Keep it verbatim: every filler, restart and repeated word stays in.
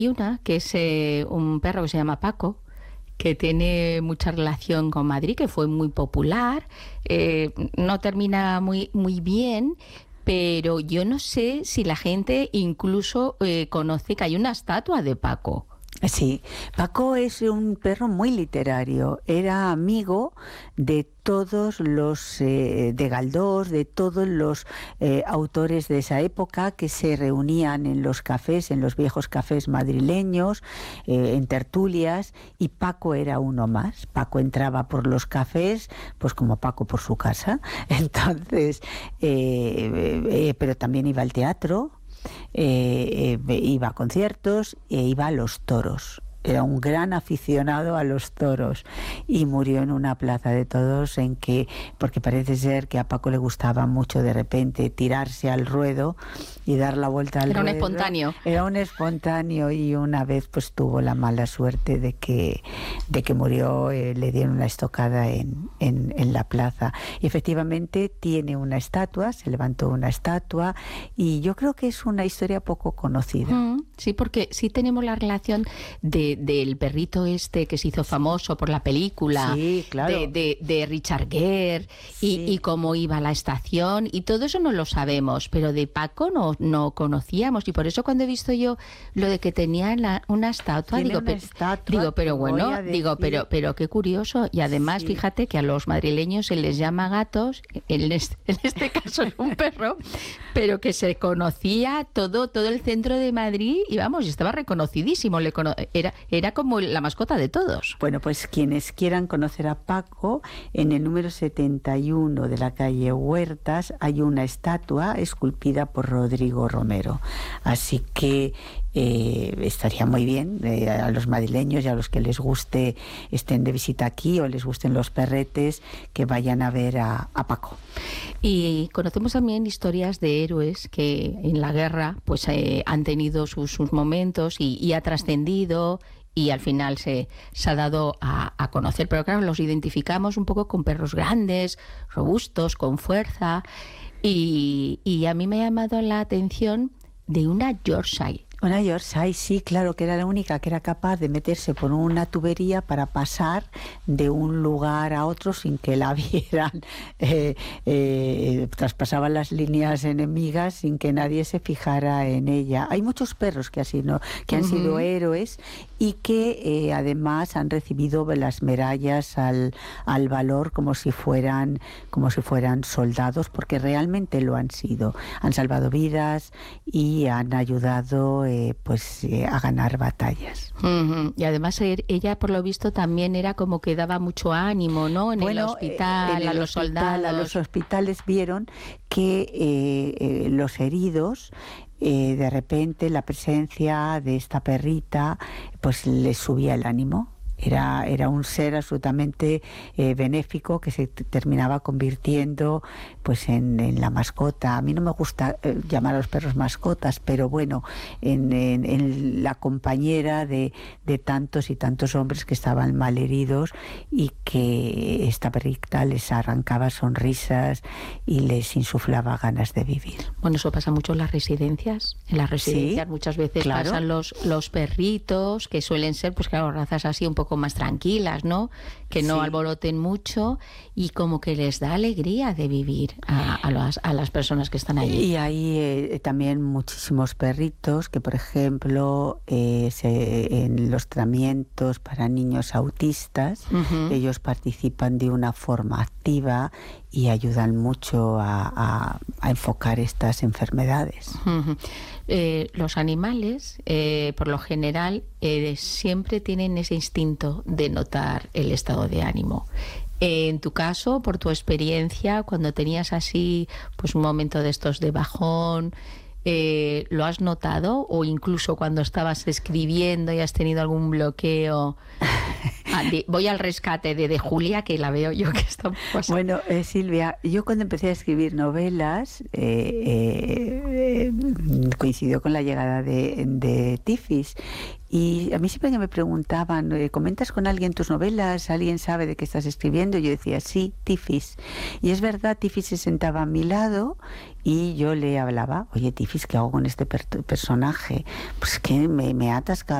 Y una que es eh, un perro que se llama Paco, que tiene mucha relación con Madrid, que fue muy popular, eh, no termina muy, muy bien, pero yo no sé si la gente incluso eh, conoce que hay una estatua de Paco. Sí, Paco es un perro muy literario, era amigo de todos los eh, de Galdós, de todos los eh, autores de esa época que se reunían en los cafés, en los viejos cafés madrileños, eh, en tertulias, y Paco era uno más. Paco entraba por los cafés, pues como Paco por su casa, entonces, eh, eh, pero también iba al teatro. Eh, eh, iba a conciertos e iba a los toros. Era un gran aficionado a los toros y murió en una plaza de toros en que, porque parece ser que a Paco le gustaba mucho de repente tirarse al ruedo y dar la vuelta al Era ruedo. Era un espontáneo. Era un espontáneo y una vez pues tuvo la mala suerte de que, de que murió, eh, le dieron una estocada en, en, en la plaza. Y efectivamente tiene una estatua, se levantó una estatua y yo creo que es una historia poco conocida. Mm, sí, porque sí tenemos la relación de del perrito este que se hizo famoso por la película, sí, claro. de, de, de Richard Gere, sí. y, y cómo iba a la estación, y todo eso no lo sabemos, pero de Paco no, no conocíamos, y por eso cuando he visto yo lo de que tenía la, una estatua, Tiene digo, una pero, estatua, digo, pero bueno, digo, pero, pero qué curioso, y además sí. fíjate que a los madrileños se les llama gatos, en este, en este caso es un perro, pero que se conocía todo, todo el centro de Madrid, y vamos, estaba reconocidísimo, le cono- era Era como la mascota de todos. Bueno, pues quienes quieran conocer a Paco, en el número setenta y uno de la calle Huertas hay una estatua esculpida por Rodrigo Romero. Así que eh, estaría muy bien eh, a los madrileños y a los que les guste, estén de visita aquí o les gusten los perretes, que vayan a ver a, a Paco. Y conocemos también historias de héroes que en la guerra pues eh, han tenido sus, sus momentos y, y ha trascendido y al final se, se ha dado a, a conocer. Pero claro, los identificamos un poco con perros grandes, robustos, con fuerza. Y, y a mí me ha llamado la atención de una Yorkshire. Una Yorkshire, sí, claro, que era la única que era capaz de meterse por una tubería para pasar de un lugar a otro sin que la vieran. Eh, eh, traspasaban las líneas enemigas sin que nadie se fijara en ella. Hay muchos perros que, así, ¿no? que han uh-huh. sido héroes y que eh, además han recibido las medallas al, al valor como si fueran como si fueran soldados, porque realmente lo han sido. Han salvado vidas y han ayudado Eh, pues eh, a ganar batallas. Uh-huh. Y además ella, por lo visto, también era como que daba mucho ánimo, ¿no? En bueno, el hospital, en el a los hospital, soldados. A los hospitales vieron que eh, eh, los heridos, eh, de repente la presencia de esta perrita, pues les subía el ánimo. Era, era un ser absolutamente eh, benéfico que se t- terminaba convirtiendo pues en, en la mascota. A mí no me gusta eh, llamar a los perros mascotas, pero bueno, en, en, en la compañera de, de tantos y tantos hombres que estaban malheridos y que esta perrita les arrancaba sonrisas y les insuflaba ganas de vivir. Bueno, eso pasa mucho en las residencias. En las residencias sí, muchas veces claro. pasan los, los perritos, que suelen ser, pues claro, razas así un poco más tranquilas, ¿no? Que no sí. alboroten mucho y como que les da alegría de vivir a, a, las, a las personas que están allí. Y hay eh, también muchísimos perritos que, por ejemplo, eh, se, en los tratamientos para niños autistas, uh-huh. ellos participan de una forma activa y ayudan mucho a, a, a enfocar estas enfermedades. Uh-huh. Eh, los animales, eh, por lo general, eh, siempre tienen ese instinto de notar el estado de ánimo. Eh, en tu caso, por tu experiencia, cuando tenías así pues un momento de estos de bajón, eh, ¿lo has notado? O incluso cuando estabas escribiendo y has tenido algún bloqueo. Ah, de, voy al rescate de, de Julia, que la veo yo que está un poco así. Bueno, eh, Silvia, yo cuando empecé a escribir novelas, eh, eh, coincidió con la llegada de, de Tifis. Y a mí siempre que me preguntaban, ¿comentas con alguien tus novelas? ¿Alguien sabe de qué estás escribiendo? Yo decía, sí, Tifis. Y es verdad, Tifis se sentaba a mi lado y yo le hablaba, oye, Tifis, ¿qué hago con este per- personaje? Pues que me, me ha atascado